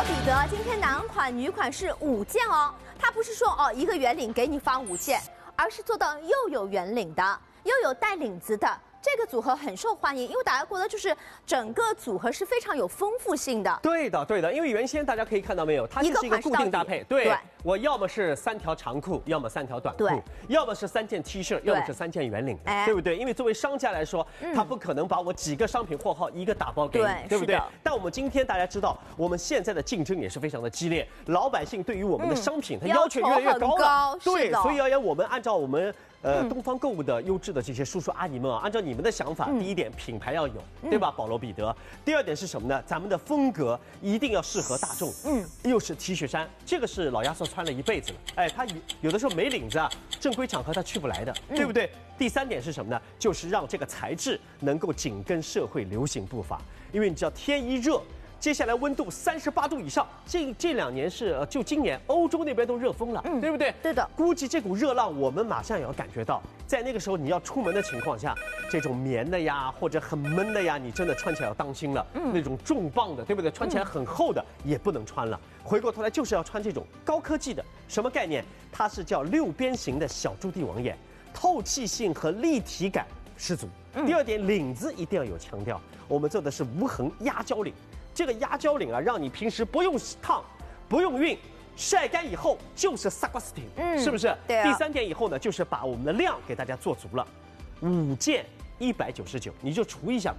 罗彼得今天男款、女款是5件哦，它不是说一个圆领给你发5件，而是做到又有圆领的，又有带领子的。 这个组合很受欢迎，因为大家觉得就是整个组合是非常有丰富性的。 对的，对的，因为原先大家可以看到没有，它就是一个固定搭配。对，我要么是3条长裤，要么3条短裤，要么是3件 T 恤，要么是3件圆领的，对不对？因为作为商家来说，他不可能把我几个商品货号一个打包给你，对不对？但我们今天大家知道，我们现在的竞争也是非常的激烈，老百姓对于我们的商品，他要求越来越高了。对，所以要我们按照我们。 东方购物的优质的这些叔叔阿姨们啊，按照你们的想法，第一点品牌要有，对吧？保罗彼得。第二点是什么呢？咱们的风格一定要适合大众，又是 T 恤衫，这个是老亚瑟穿了一辈子了，哎，他有的时候没领子啊，正规场合他去不来的，对不对？第三点是什么呢？就是让这个材质能够紧跟社会流行步伐，因为你知道天一热。 接下来温度38度以上，这2年是就今年欧洲那边都热疯了，对不对？ 对的。 估计这股热浪我们马上也要感觉到，在那个时候你要出门的情况下，这种棉的呀或者很闷的呀，你真的穿起来要当心了。那种重磅的，对不对？穿起来很厚的也不能穿了。回过头来就是要穿这种高科技的，什么概念？它是叫6边形的小猪帝王眼，透气性和立体感十足。第二点，领子一定要有强调，我们做的是无痕压胶领。 这个压胶领啊，让你平时不用烫，不用熨，晒干以后就是萨瓜斯汀，是不是？ 对啊。 第3点以后呢，就是把我们的量给大家做足了，5件199，你就除一下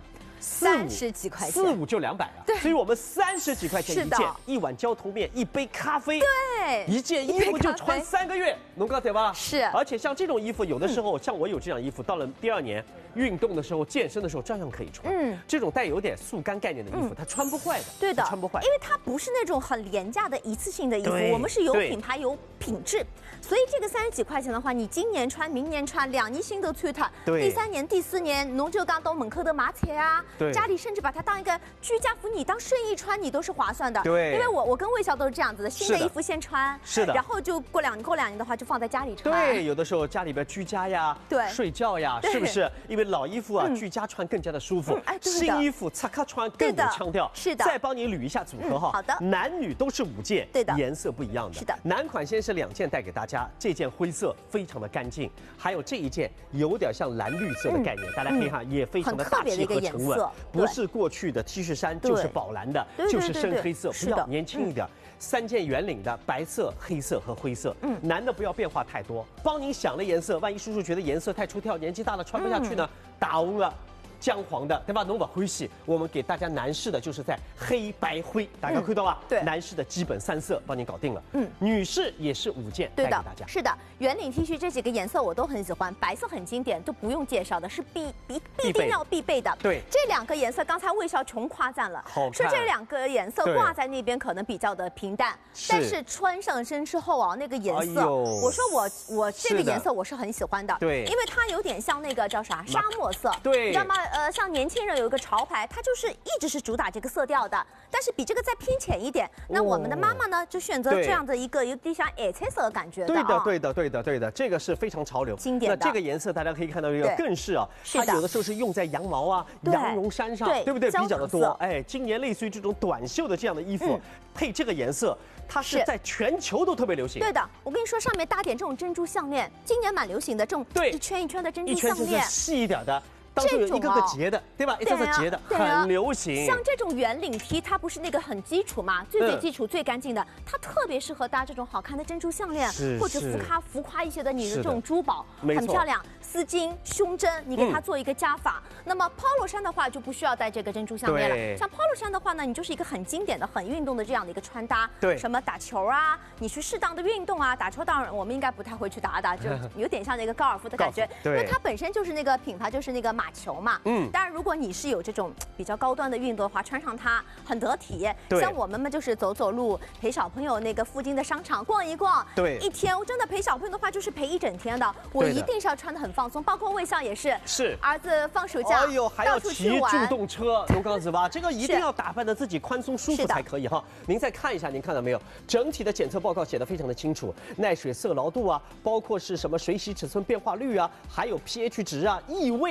，30几块钱 ，4、5就200了。对，所以我们30几块钱一件，一碗浇头面，一杯咖啡， 对， 一件衣服就穿3个月，能够对吧？ 是。 而且像这种衣服，有的时候像我有这样衣服，到了第2年。 运动的时候、健身的时候照样可以穿。这种带有点速干概念的衣服，它穿不坏的。 对的， 穿不坏， 因为它不是那种很廉价的一次性的衣服，我们是有品牌、有品质。所以这个30几块钱的话，你今年穿、明年穿，2年新的穿它，第3年、第4年，侬就刚到门口的马彩啊，家里甚至把它当一个居家服，你当睡衣穿，你都是划算的。 对， 因为我跟魏潇都是这样子的，新的衣服先穿， 是的， 然后就过2年的话就放在家里穿。 对，有的时候家里边居家呀，对，睡觉呀，是不是？因为老衣服啊。 居家穿更加的舒服，新衣服擦卡穿更有腔调。 是的， 再帮你捋一下组合哈。 好的， 男女都是5件， 对的， 颜色不一样的。 是的， 男款先是2件带给大家，这件灰色非常的干净，还有这一件有点像蓝绿色的概念，大家可以看也非常的大气和沉稳，不是过去的 T 恤衫就是宝蓝的，就是深黑色，不要年轻一点。 3件圆领的，白色、黑色和灰色。男的不要变化太多，帮您想了颜色，万一叔叔觉得颜色太出挑，年纪大了穿不下去呢，打红了。 姜黄的，对吧？侬不欢喜，我们给大家男士的就是在黑白灰，大家看到吧？ 对， 男士的基本3色帮您搞定了。女士也是5件带给大家。 是的，圆领 T 恤这几个颜色我都很喜欢，白色很经典，都不用介绍的，是必定要必备的。 对， 这2个颜色刚才魏潇穷夸赞了，说这2个颜色挂在那边可能比较的平淡，但是穿上身之后啊，那个颜色，我说我这个颜色我是很喜欢的， 对， 因为它有点像那个叫啥沙漠色， 对， 你知道吗？像年轻人有一个潮牌，它就是一直是主打这个色调的，但是比这个再偏浅一点。那我们的妈妈呢，就选择这样的一个有点像矮彩色的感觉的。 对的，这个是非常潮流、 经典的。 那这个颜色大家可以看到，这个更是啊，它有的时候是用在羊毛啊、羊绒衫上，对不对？比较的多。哎，今年类似于这种短袖的这样的衣服，配这个颜色，它是在全球都特别流行。 对的，我跟你说，上面搭点这种珍珠项链，今年蛮流行的，这种一圈一圈的珍珠项链， 细一点的。 当中有一个个结的，对吧？一个个结的，很流行。 像这种圆领 T，它不是那个很基础嘛，最基础、最干净的，它特别适合搭这种好看的珍珠项链，或者浮夸一些的你的这种珠宝，很漂亮。丝巾、胸针，你给它做一个加法。那么 Polo 衫的话就不需要戴这个珍珠项链了。像 Polo 衫的话呢，你就是一个很经典的、很运动的这样的一个穿搭。 对， 什么打球啊，你去适当的运动啊，打球当然我们应该不太会去打，就有点像那个高尔夫的感觉，因为它本身就是那个品牌就是那个马球嘛。当然如果你是有这种比较高端的运动的话，穿上它很得体。像我们就是走走路，陪小朋友那个附近的商场逛一逛。 对， 一天我真的陪小朋友的话就是陪1整天的，我一定是要穿得很放松，包括魏潇也是。是，儿子放暑假， 还要骑助动车，龙刚子吧，这个一定要打扮得自己宽松舒服才可以哈。您再看一下，您看到没有？整体的检测报告写得非常的清楚，耐水色牢度啊，包括是什么水洗尺寸变化率啊，还有 pH 值啊、异味啊，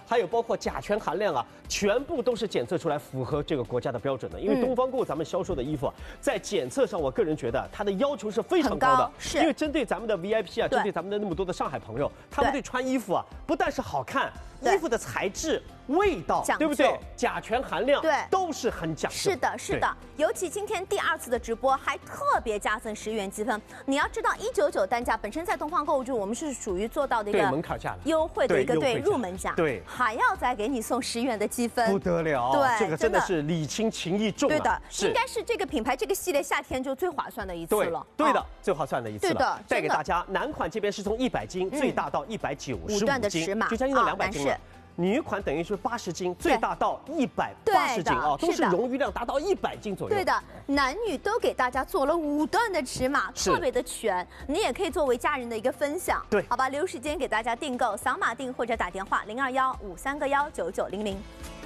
还有包括甲醛含量啊，全部都是检测出来符合这个国家的标准的。因为东方购咱们销售的衣服，在检测上，我个人觉得它的要求是非常高的。 是， 因为针对咱们的 VIP 啊，针对咱们的那么多的上海朋友，他们对穿衣服啊，不但是好看，衣服的材质、味道，对不对？甲醛含量对都是很讲究。 是的，是的。尤其今天第2次的直播还特别加赠10元积分。你要知道，199单价本身在东方购物中我们是属于做到的一个门槛价优惠的一个入门价， 对， 还要再给你送10元的积分， 不得了。对，这个真的是礼轻情意重。 对的，应该是这个品牌这个系列夏天就最划算的一次了。 对的，最划算的一次了。 对的， 带给大家男款这边是从100斤最大到195 段的尺码， 就将近到200斤了。女款等于是80斤，最大到180斤啊，都是容余量达到100斤左右。 对的，男女都给大家做了5段的尺码，特别的全，你也可以作为家人的一个分享。 对， 好吧，留时间给大家订购，扫码订或者打电话0215319900。